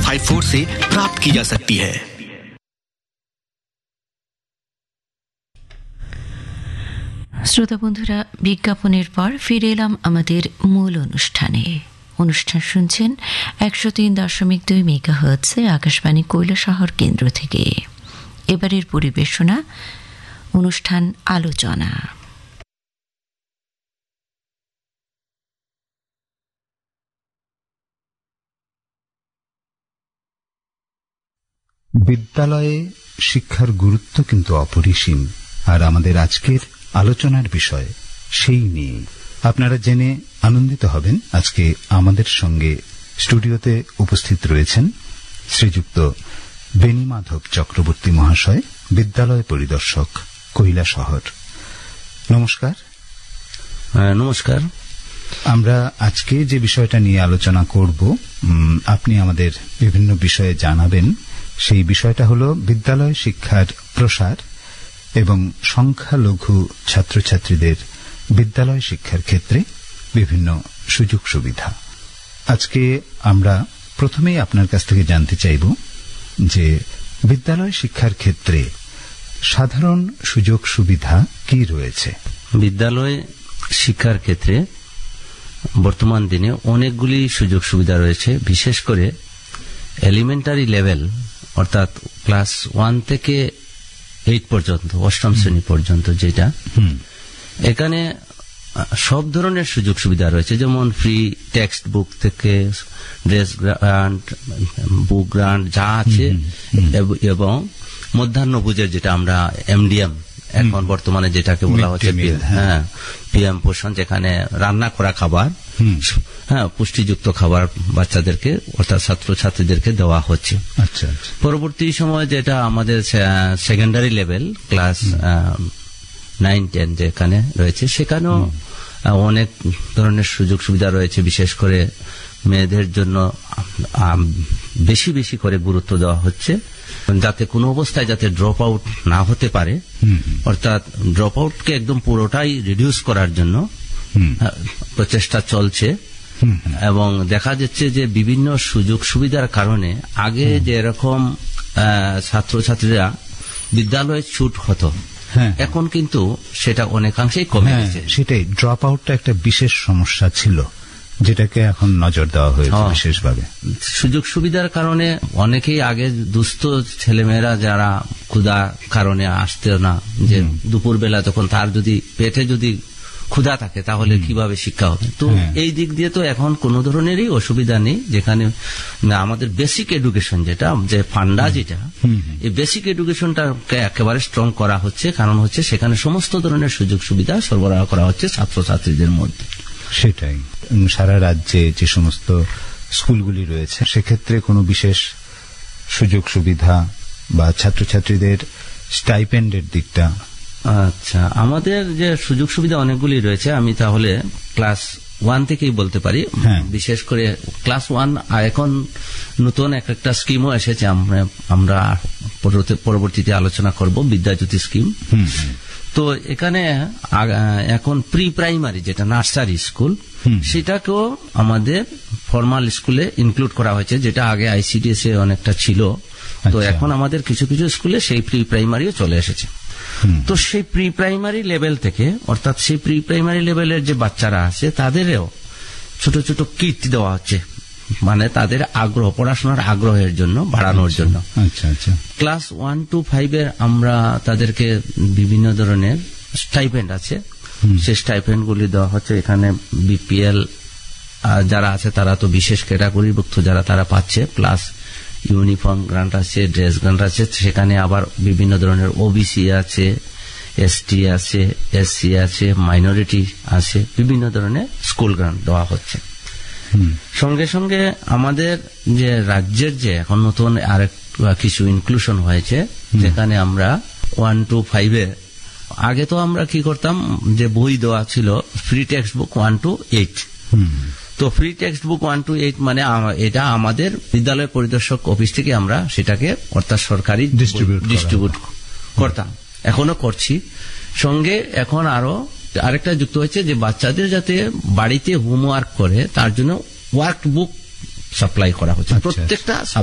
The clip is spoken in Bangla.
054 से प्राप्त की जा सकती है। শ্রোতা বন্ধুরা, বিজ্ঞাপনের পর ফিরে এলাম আমাদের মূল অনুষ্ঠানে। অনুষ্ঠান শুনছেন 103.2 মেগাহার্টজে আকাশবাণী কৈলাসহর কেন্দ্র থেকে। এবারের পরিবেশনা অনুষ্ঠান আলোচনা। বিদ্যালয়ে শিক্ষার গুরুত্ব কিন্তু অপরিসীম, আর আমাদের আজকের আলোচনার বিষয় সেই নিয়ে। আপনারা জেনে আনন্দিত হবেন, আজকে আমাদের সঙ্গে স্টুডিওতে উপস্থিত রয়েছেন শ্রীযুক্ত বেণীমাধব চক্রবর্তী মহাশয়, বিদ্যালয় পরিদর্শক, কৈলাসহর। নমস্কার। নমস্কার। আমরা আজকে যে বিষয়টা নিয়ে আলোচনা করব, আপনি আমাদের বিভিন্ন বিষয়ে জানাবেন। সেই বিষয়টা হলো বিদ্যালয় শিক্ষার প্রসার এবং সংখ্যালঘু ছাত্রছাত্রীদের বিদ্যালয় শিক্ষার ক্ষেত্রে বিভিন্ন সুযোগ সুবিধা। আজকে আমরা প্রথমেই আপনার কাছ থেকে জানতে চাইব যে বিদ্যালয় শিক্ষার ক্ষেত্রে সাধারণ সুযোগ সুবিধা কি রয়েছে। বিদ্যালয় শিক্ষার ক্ষেত্রে বর্তমান দিনে অনেকগুলি সুযোগ সুবিধা রয়েছে, বিশেষ করে এলিমেন্টারি লেভেল অর্থাৎ ক্লাস 1 থেকে 8 পর্যন্ত, অষ্টম শ্রেণী পর্যন্ত, যেটা এখানে সব ধরনের সুযোগ সুবিধা রয়েছে। যেমন ফ্রি টেক্সট বুক থেকে ড্রেস গ্রান্ট, বুক গ্রান্ট যা আছে, এবং মধ্যাহ্নভোজের যেটা আমরা এমডিএম এখন বর্তমানে যেটাকে বলা হচ্ছে পিএম পোষণ, যেখানে রান্না করা খাবার, পুষ্টিযুক্ত খাবার বাচ্চাদেরকে অর্থাৎ ছাত্রছাত্রীদেরকে দেওয়া হচ্ছে। পরবর্তী সময় যেটা আমাদের সেকেন্ডারি লেভেল ক্লাস 9-10 যেখানে রয়েছে, সেখানেও অনেক ধরনের সুযোগ সুবিধা রয়েছে। বিশেষ করে মেয়েদের জন্য বেশি বেশি করে গুরুত্ব দেওয়া হচ্ছে, যাতে কোনো অবস্থায় যাতে ড্রপ আউট না হতে পারে, অর্থাৎ ড্রপ আউটকে একদম পুরোটাই রিডিউস করার জন্য প্রচেষ্টা চলছে। এবং দেখা যাচ্ছে যে বিভিন্ন সুযোগ সুবিধার কারণে আগে যেরকম ছাত্রছাত্রীরা বিদ্যালয়ে ছুট হতো, এখন কিন্তু সেটা অনেকাংশেই কমে গেছে। সেটাই, ড্রপ আউটটা একটা বিশেষ সমস্যা ছিল, যেটাকে এখন নজর দেওয়া হয়েছে বিশেষভাবে। সুযোগ সুবিধার কারণে অনেকেই আগে দুস্থ ছেলেমেয়েরা যারা ক্ষুধা কারণে আসতে না, যে দুপুরবেলা তখন তার যদি পেটে যদি ক্ষুধা থাকে তাহলে কিভাবে শিক্ষা হবে। তো এই দিক দিয়ে তো এখন কোনো ধরনেরই অসুবিধা নেই, যেখানে আমাদের বেসিক এডুকেশন যেটা, যে ফান্ডা যেটা, এই বেসিক এডুকেশনটাকে একেবারে স্ট্রং করা হচ্ছে। কারণ হচ্ছে সেখানে সমস্ত ধরনের সুযোগ সুবিধা সরবরাহ করা হচ্ছে ছাত্রছাত্রীদের মধ্যে। সেটাই, সারা রাজ্যে যে সমস্ত স্কুলগুলি রয়েছে সেক্ষেত্রে কোনো বিশেষ সুযোগ সুবিধা বা ছাত্রছাত্রীদের স্টাইপেন্ডের দিকটা। আচ্ছা, আমাদের যে সুযোগ সুবিধা অনেকগুলি রয়েছে, আমি তাহলে ক্লাস 1 থেকেই বলতে পারি। বিশেষ করে ক্লাস 1 এখন নতুন একটা স্কিমও এসেছে, আমরা পরবর্তীতে আলোচনা করব, বিদ্যাজ্যোতি স্কিম। তো এখানে এখন প্রি প্রাইমারি যেটা নার্সারি স্কুল, সেটাকেও আমাদের ফর্মাল স্কুলে ইনক্লুড করা হয়েছে, যেটা আগে আইসিডিএস এ অনেকটা ছিল। তো এখন আমাদের কিছু কিছু স্কুলে সেই প্রি প্রাইমারিও চলে এসেছে। তো সেই প্রি প্রাইমারি লেভেল থেকে, অর্থাৎ সেই প্রি প্রাইমারি লেভেলের যে বাচ্চারা আছে তাদেরও ছোট ছোট কিট দেওয়া হচ্ছে, মানে তাদের আগ্রহ, পড়াশোনার আগ্রহের জন্য বাড়ানোর জন্য। ক্লাস 1 to 5 এর আমরা তাদেরকে বিভিন্ন ধরনের স্টাইপেন্ড আছে, সেই স্টাইপেন্ড গুলি দেওয়া হচ্ছে। এখানে বিপিএল যারা আছে তারা তো বিশেষ ক্যাটাগরিভুক্ত যারা, তারা পাচ্ছে। প্লাস ইউনিফর্ম গ্রান্ট আছে, ড্রেস গ্রান্ট আছে। সেখানে আবার বিভিন্ন ধরনের ওবিসি আছে, এসটি আছে, এসসি আছে, মাইনরিটি আছে, বিভিন্ন ধরনের স্কুল গ্রান্ট দেওয়া হচ্ছে। সঙ্গে সঙ্গে আমাদের যে রাজ্যের যে এখন নতুন আরেক কিছু ইনক্লুশন হয়েছে, যেখানে আমরা 1 to 5 এ, আগে তো আমরা কি করতাম, যে বই দেওয়া ছিল ফ্রি টেক্সট বুক 1 to 8। তো ফ্রি টেক্সট বুক 1 to 8 মানে এটা আমাদের বিদ্যালয় পরিদর্শক অফিস থেকে আমরা সেটাকে, অর্থাৎ সরকারি ডিস্ট্রিবিউট করতাম, এখনো করছি। সঙ্গে এখন আরো আরেকটা যুক্ত হয়েছে, যে বাচ্চাদের যাতে বাড়িতে হোমওয়ার্ক করে তার জন্য ওয়ার্ক বুক সাপ্লাই করা হচ্ছে প্রত্যেকটা